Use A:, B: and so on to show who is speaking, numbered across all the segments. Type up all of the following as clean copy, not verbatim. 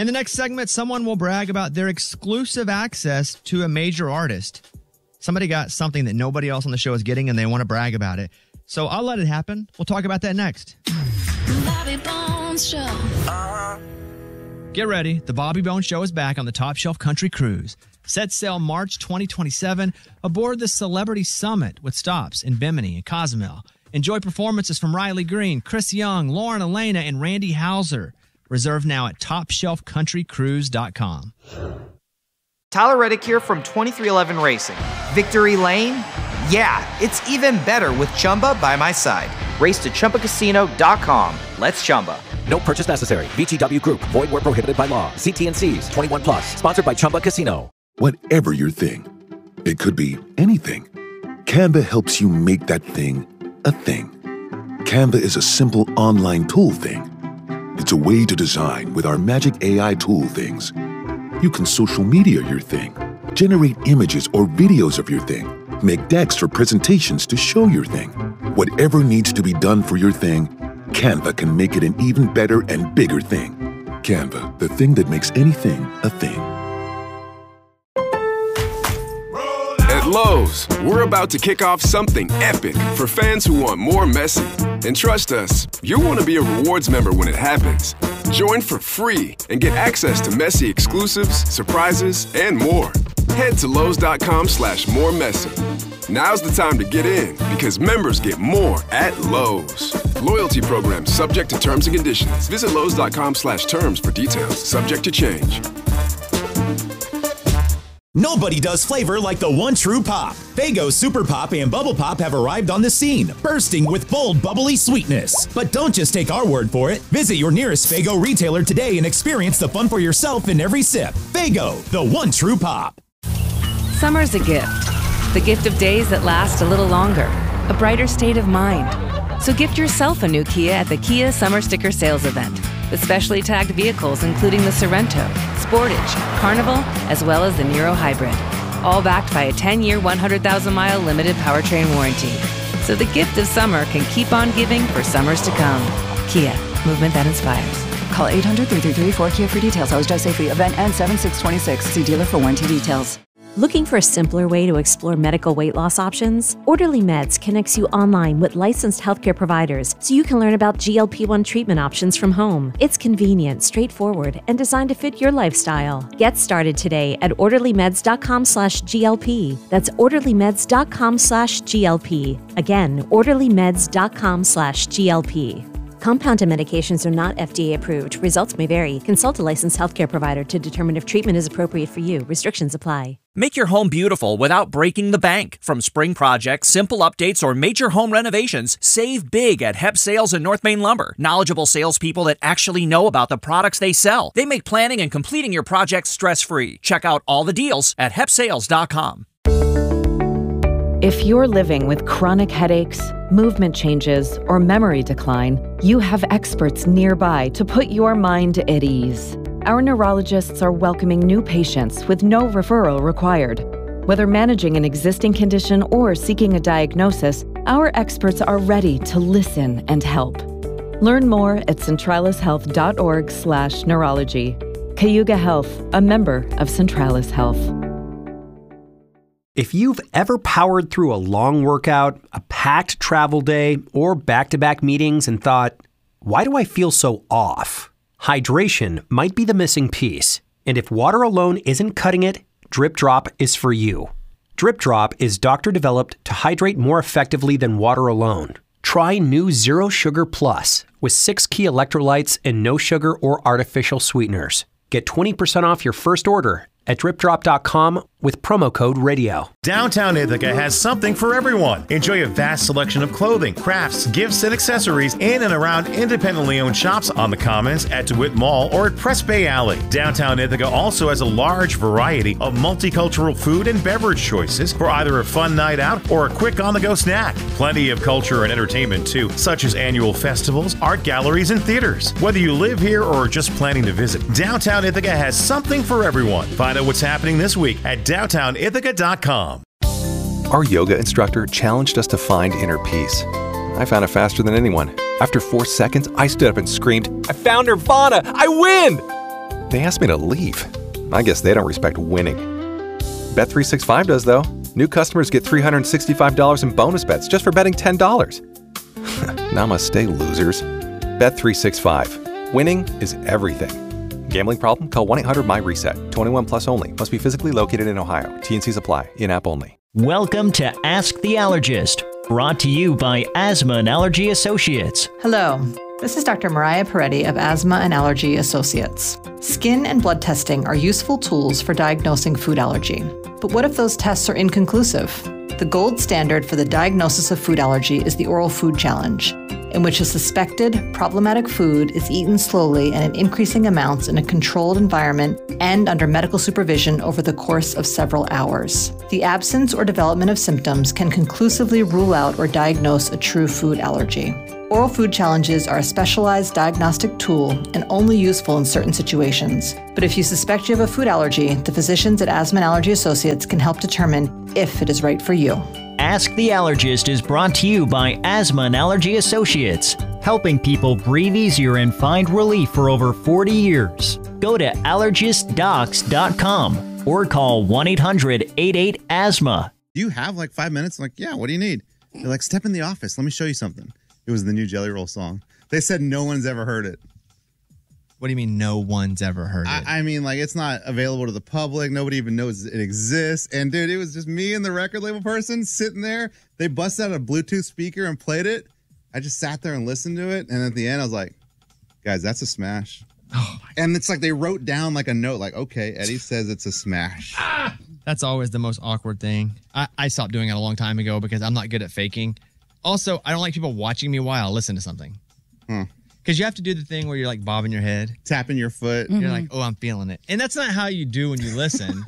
A: In the next segment, someone will brag about their exclusive access to a major artist. Somebody got something that nobody else on the show is getting, and they want to brag about it. So I'll let it happen. We'll talk about that next.
B: Bobby Bones Show.
A: Get ready. The Bobby Bones Show is back on the Top Shelf Country Cruise. Set sail March 2027 aboard the Celebrity Summit with stops in Bimini and Cozumel. Enjoy performances from Riley Green, Chris Young, Lauren Elena, and Randy Houser. Reserve now at TopShelfCountryCruise.com.
C: Tyler Reddick here from 2311 Racing. Victory Lane? Yeah, it's even better with Chumba by my side. Race to ChumbaCasino.com. Let's Chumba.
D: No purchase necessary. VGW Group. Void where prohibited by law. See T&Cs. 21 plus. Sponsored by Chumba Casino.
E: Whatever your thing, it could be anything. Canva helps you make that thing a thing. Canva is a simple online tool thing. It's a way to design with our magic AI tool things. You can social media your thing, generate images or videos of your thing, make decks for presentations to show your thing. Whatever needs to be done for your thing, Canva can make it an even better and bigger thing. Canva, the thing that makes anything a thing.
F: At Lowe's, we're about to kick off something epic for fans who want more messy. And trust us, you'll want to be a rewards member when it happens. Join for free and get access to messy exclusives, surprises, and more. Head to Lowe's.com/more messy. Now's the time to get in because members get more at Lowe's. Loyalty program subject to terms and conditions. Visit Lowe's.com/terms for details. Subject to change.
G: Nobody does flavor like the one true pop. Faygo Super Pop and Bubble Pop have arrived on the scene, bursting with bold, bubbly sweetness. But don't just take our word for it. Visit your nearest Faygo retailer today and experience the fun for yourself in every sip. Faygo, the one true pop.
H: Summer's a gift. The gift of days that last a little longer. A brighter state of mind. So gift yourself a new Kia at the Kia Summer Sticker Sales Event. With specially tagged vehicles including the Sorrento, Sportage, Carnival, as well as the Niro Hybrid. All backed by a 10-year, 100,000-mile limited powertrain warranty. So the gift of summer can keep on giving for summers to come. Kia, movement that inspires.
I: Call 800-333-4KIA for details. Always drive safely. Event ends 7/6/26. See dealer for warranty details.
J: Looking for a simpler way to explore medical weight loss options? Orderly Meds connects you online with licensed healthcare providers so you can learn about GLP-1 treatment options from home. It's convenient, straightforward, and designed to fit your lifestyle. Get started today at orderlymeds.com/GLP. That's orderlymeds.com/GLP. Again, orderlymeds.com/GLP. Compounded medications are not FDA approved. Results may vary. Consult a licensed healthcare provider to determine if treatment is appropriate for you. Restrictions apply.
K: Make your home beautiful without breaking the bank. From spring projects, simple updates, or major home renovations, save big at Hep Sales and North Main Lumber. Knowledgeable salespeople that actually know about the products they sell. They make planning and completing your projects stress-free. Check out all the deals at hepsales.com.
L: If you're living with chronic headaches, movement changes, or memory decline, you have experts nearby to put your mind at ease. Our neurologists are welcoming new patients with no referral required. Whether managing an existing condition or seeking a diagnosis, our experts are ready to listen and help. Learn more at centralishealth.org/neurology. Cayuga Health, a member of Centralis Health.
M: If you've ever powered through a long workout, a packed travel day, or back-to-back meetings and thought, why do I feel so off? Hydration might be the missing piece. And if water alone isn't cutting it, Drip Drop is for you. Drip Drop is doctor-developed to hydrate more effectively than water alone. Try new Zero Sugar Plus with 6 key electrolytes and no sugar or artificial sweeteners. Get 20% off your first order at dripdrop.com with promo code radio.
N: Downtown Ithaca has something for everyone. Enjoy a vast selection of clothing, crafts, gifts, and accessories in and around independently owned shops on the Commons, at DeWitt Mall, or at Press Bay Alley. Downtown Ithaca also has a large variety of multicultural food and beverage choices for either a fun night out or a quick on-the-go snack. Plenty of culture and entertainment too, such as annual festivals, art galleries, and theaters. Whether you live here or are just planning to visit, Downtown Ithaca has something for everyone. Find out what's happening this week at downtownithaca.com.
O: Our yoga instructor challenged us to find inner peace. I found it faster than anyone. After 4 seconds, I stood up and screamed, "I found Nirvana! I win!" They asked me to leave. I guess they don't respect winning. Bet365 does, though. New customers get $365 in bonus bets just for betting $10. Namaste, losers. Bet365. Winning is everything. Gambling problem? Call 1-800-MY-RESET. 21 plus only. Must be physically located in Ohio. T&Cs apply. In-app only.
P: Welcome to Ask the Allergist, brought to you by Asthma and Allergy Associates.
Q: Hello, this is Dr. Mariah Peretti of Asthma and Allergy Associates. Skin and blood testing are useful tools for diagnosing food allergy. But what if those tests are inconclusive? The gold standard for the diagnosis of food allergy is the Oral Food Challenge, in which a suspected problematic food is eaten slowly and in increasing amounts in a controlled environment and under medical supervision over the course of several hours. The absence or development of symptoms can conclusively rule out or diagnose a true food allergy. Oral food challenges are a specialized diagnostic tool and only useful in certain situations. But if you suspect you have a food allergy, the physicians at Asthma and Allergy Associates can help determine if it is right for you.
P: Ask the Allergist is brought to you by Asthma and Allergy Associates, helping people breathe easier and find relief for over 40 years. Go to allergistdocs.com or call 1-800-88-ASTHMA.
R: Do you have like 5 minutes? I'm like, yeah, what do you need? They're like, step in the office. Let me show you something. It was the new Jelly Roll song. They said no one's ever heard it.
A: What do you mean no one's ever heard it?
R: I mean, like, it's not available to the public. Nobody even knows it exists. And, dude, it was just me and the record label person sitting there. They busted out a Bluetooth speaker and played it. I just sat there and listened to it. And at the end, I was like, guys, that's a smash. Oh, and it's like they wrote down like a note, like, okay, Eddie says it's a smash.
A: That's always the most awkward thing. I stopped doing it a long time ago because I'm not good at faking. Also, I don't like people watching me while I listen to something. Because you have to do the thing where you're like bobbing your head.
R: Tapping your foot.
A: You're like, oh, I'm feeling it. And that's not how you do when you listen.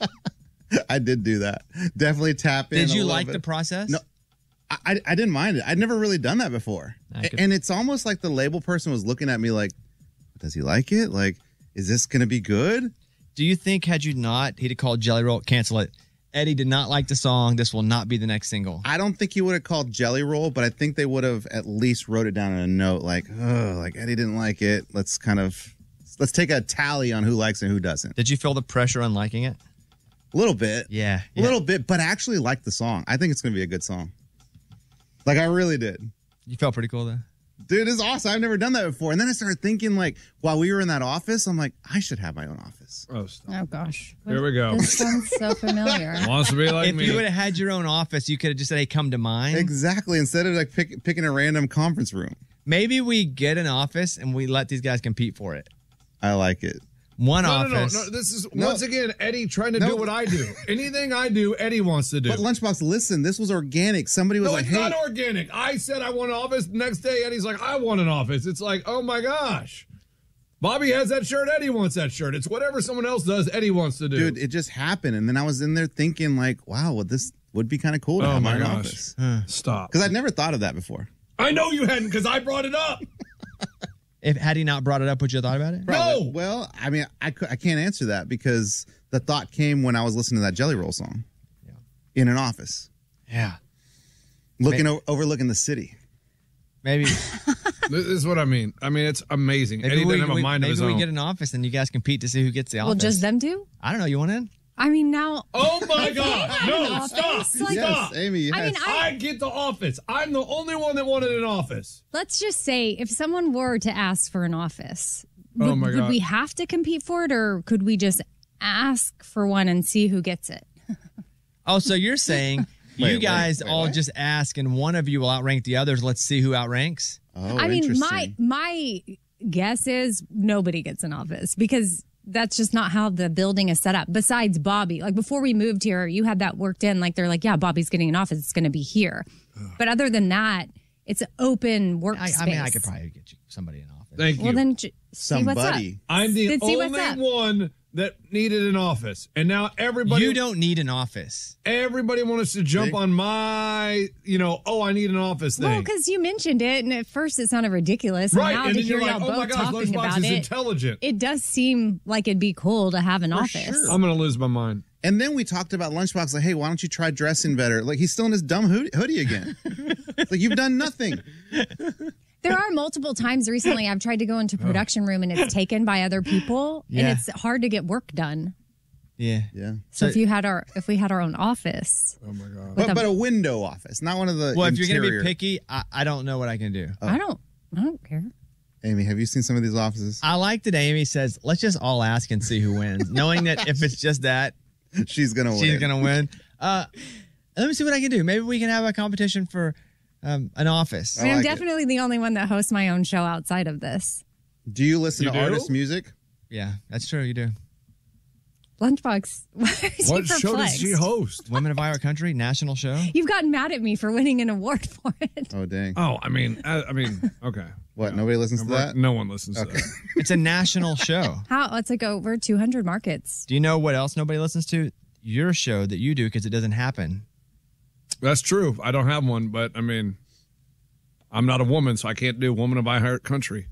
R: I did do that. Definitely tap in.
A: Did you like the process?
R: No, I didn't mind it. I'd never really done that before. And it's almost like the label person was looking at me like, does he like it? Like, is this going to be good?
A: Do you think had you not, he'd have called Jelly Roll, cancel it. Eddie did not like the song. This will not be the next single.
R: I don't think he would have called Jelly Roll, but I think they would have at least wrote it down in a note like, oh, like Eddie didn't like it. Let's take a tally on who likes it and who doesn't.
A: Did you feel the pressure on liking it?
R: A little bit.
A: Yeah.
R: A little bit, but I actually liked the song. I think it's going to be a good song. Like, I really did.
A: You felt pretty cool, though.
R: Dude, it's awesome. I've never done that before. And then I started thinking, like, while we were in that office, I'm like, I should have my own office.
S: Oh, stop.
T: Oh, gosh.
S: Here we go.
T: This sounds so familiar.
S: Wants to be like
A: if
S: me.
A: you would have had your own office, you could have just said, hey, come to mine.
R: Exactly. Instead of like picking a random conference room.
A: Maybe we get an office and we let these guys compete for it.
R: I like it.
A: One
S: No,
A: office.
S: no. This is, once again, Eddie trying to do what I do. Anything I do, Eddie wants to do.
R: But Lunchbox, listen, this was organic. Somebody was like,
S: it's
R: hey.
S: not organic. I said I want an office. Next day, Eddie's like, I want an office. It's like, oh my gosh. Bobby has that shirt. Eddie wants that shirt. It's whatever someone else does, Eddie wants to do.
R: Dude, it just happened. And then I was in there thinking like, wow, well, this would be kind of cool to have my own office.
S: Stop.
R: Because I'd never thought of that before.
S: I know you hadn't because I brought it up.
A: Had he not brought it up, would you have thought about it?
R: No. Well, I mean, I can't answer that because the thought came when I was listening to that Jelly Roll song in an office.
A: Yeah.
R: Overlooking the city.
A: Maybe.
S: This is what I mean. I mean, it's amazing. Eddie didn't have a mind of his own.
A: Maybe we get an office and you guys compete to see who gets the office.
T: Well, just them two?
A: I don't know. You want in?
T: I mean, now.
S: Oh my God! No, stop!
R: Yes, Amy. Yes.
T: I mean,
S: I get the office. I'm the only one that wanted an office.
T: Let's just say if someone were to ask for an office,
S: Oh my God.
T: would we have to compete for it, or could we just ask for one and see who gets it?
A: Oh, so you're saying you guys all just ask and one of you will outrank the others. Let's see who outranks.
R: Oh,
T: I mean, my guess is nobody gets an office because that's just not how the building is set up. Besides Bobby, like before we moved here, you had that worked in. Like they're like, yeah, Bobby's getting an office. It's going to be here. But other than that, it's an open workspace.
A: I mean, I could probably get you somebody in office.
S: Thank you.
T: Well, then see what's up.
S: I'm the
T: See what's up.
S: only one that needed an office. And now everybody...
A: You don't need an office.
S: Everybody wants to jump on my, I need an office thing.
T: Well, because you mentioned it, and at first it sounded ridiculous.
S: Right,
T: And now
S: and
T: to
S: then you're
T: hear
S: like,
T: y'all
S: oh my
T: both
S: gosh,
T: talking
S: Lunchbox
T: about
S: is
T: it,
S: intelligent.
T: It does seem like it'd be cool to have an office.
S: Sure. I'm going to lose my mind.
R: And then we talked about Lunchbox, like, hey, why don't you try dressing better? Like, he's still in his dumb hoodie again. It's like, you've done nothing.
T: There are multiple times recently I've tried to go into production room and it's taken by other people,
A: Yeah.
T: and it's hard to get work done.
A: Yeah.
R: Yeah.
T: So if we had our own office,
S: oh my god,
R: but a window office, not one of the.
A: Well, if you're going to
R: interior.
A: be picky, I don't know what I can do.
T: I don't care.
R: Amy, have you seen some of these offices?
A: I like that Amy says, let's just all ask and see who wins, knowing that if it's just that,
R: she's going to win.
A: She's going to win. Let me see what I can do. Maybe we can have a competition for an office.
T: I mean, I'm definitely the only one that hosts my own show outside of this.
R: Do you listen to artist music?
A: Yeah, that's true. You do.
T: Lunchbox, why is
S: What
T: he
S: show does
T: perplexed?
S: she host?
A: Women of Our Country, national show.
T: You've gotten mad at me for winning an award for it.
R: Oh, dang.
S: Oh, I mean, okay.
R: What? Nobody listens to that?
S: No one listens to that.
A: It's a national show.
T: How? It's like over 200 markets.
A: Do you know what else nobody listens to? Your show that you do because it doesn't happen.
S: That's true. I don't have one, but I mean, I'm not a woman, so I can't do Woman of I Heart Country.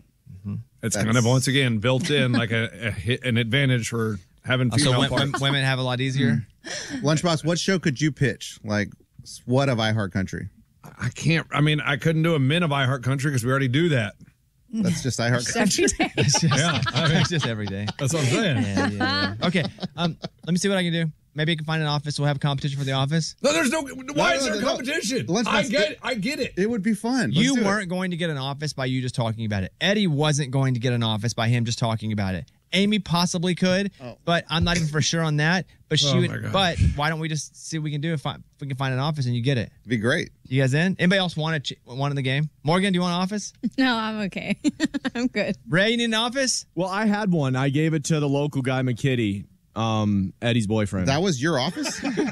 S: It's kind of once again built in like an advantage for having female parts.
A: Women have a lot easier.
R: Lunchbox, what show could you pitch? Like, what of I Heart Country?
S: I can't. I mean, I couldn't do a Men of I Heart Country because we alady do that.
R: That's just I Heart Country.
S: Yeah, I mean,
A: It's just every day.
S: that's what I'm saying.
A: Yeah. Okay. Let me see what I can do. Maybe I can find an office. We'll have a competition for the office.
S: No, there's no. Why is there a competition? I get it.
R: It would be fun.
A: You weren't going to get an office by you just talking about it. Eddie wasn't going to get an office by him just talking about it. Amy possibly could, but I'm not even for sure on that. But she
S: Oh
A: would.
S: my God.
A: But why don't we just see what we can do if we can find an office and you get it?
R: It'd be great.
A: You guys in? Anybody else want in the game? Morgan, do you want an office?
T: No, I'm okay. I'm good.
A: Ray, you need an office?
U: Well, I had one. I gave it to the local guy, McKitty, Eddie's boyfriend.
R: That was your office?
U: At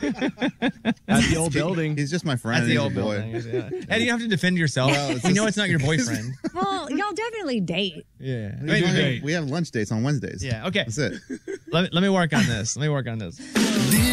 U: the old building.
R: He's just my friend.
A: That's the
R: He's
A: old
R: a boy.
A: building. Yeah. Eddie, you don't have to defend yourself.
R: Well, it's
A: we know
R: just-
A: it's not your boyfriend.
T: Well, y'all definitely date.
A: Yeah.
R: We have lunch dates on Wednesdays.
A: Yeah. Okay.
R: That's it.
A: Let me work on this.